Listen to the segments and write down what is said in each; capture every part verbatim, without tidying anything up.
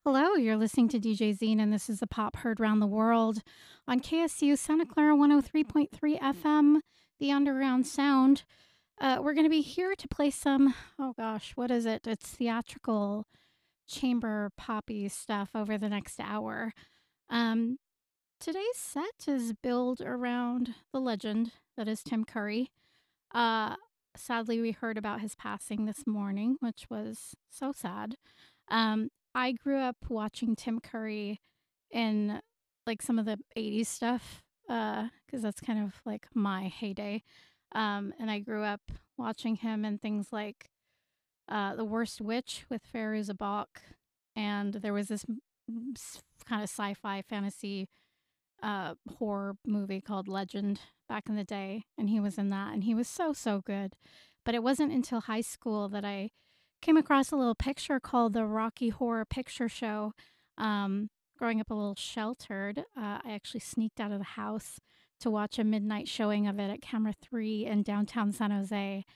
Hello, you're listening to D J Zine, and this is the pop heard round the world on K S U Santa Clara one oh three point three F M, the underground sound. Uh, we're going to be here to play some, oh gosh, what is it? It's theatrical chamber poppy stuff over the next hour. Um, Today's set is built around the legend that is Tim Curry. Uh, Sadly, we heard about his passing this morning, which was so sad. Um, I grew up watching Tim Curry in like some of the eighties stuff, uh, because that's kind of like my heyday. Um, and I grew up watching him in things like uh, The Worst Witch with Fairuz Abak, and there was this kind of sci-fi fantasy uh, horror movie called Legend back in the day, and he was in that, and he was so so good. But it wasn't until high school that I came across a little picture called the Rocky Horror Picture Show. Um, Growing up a little sheltered, uh, I actually sneaked out of the house to watch a midnight showing of it at Camera Three in downtown San Jose,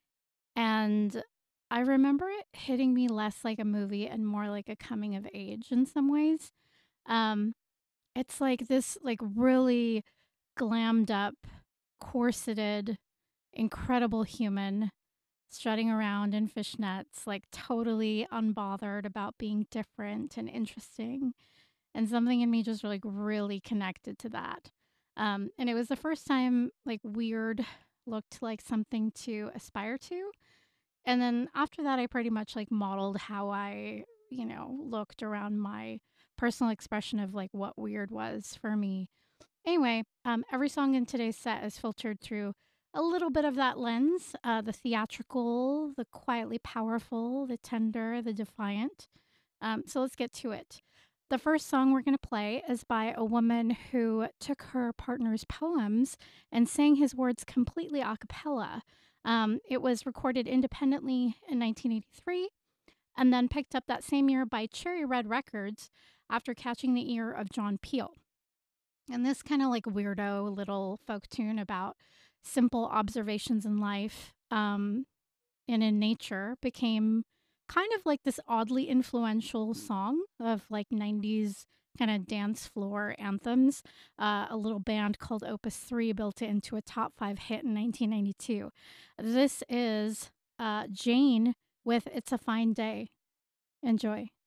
and I remember it hitting me less like a movie and more like a coming of age in some ways. Um, it's like this like really glammed up, corseted, incredible human strutting around in fishnets, like totally unbothered about being different and interesting. And something in me just like really connected to that. Um, and it was the first time like weird looked like something to aspire to. And then after that, I pretty much like modeled how I, you know, looked around my personal expression of like what weird was for me. Anyway, um, every song in today's set is filtered through a little bit of that lens, uh, the theatrical, the quietly powerful, the tender, the defiant. Um, so let's get to it. The first song we're going to play is by a woman who took her partner's poems and sang his words completely a cappella. Um, it was recorded independently in nineteen eighty-three and then picked up that same year by Cherry Red Records after catching the ear of John Peel. And this kind of like weirdo little folk tune about simple observations in life um, and in nature became kind of like this oddly influential song of like nineties kind of dance floor anthems. Uh, a little band called Opus three built it into a top five hit in nineteen ninety-two. This is uh, Jane with It's a Fine Day. Enjoy.